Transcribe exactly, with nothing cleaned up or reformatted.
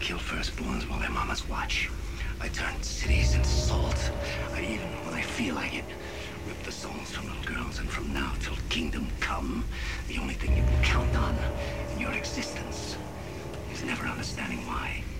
kill firstborns while their mamas watch. I turn cities into salt. I even, when I feel like it, rip the souls from little girls. And from now till kingdom come, the only thing you can count on in your existence is never understanding why.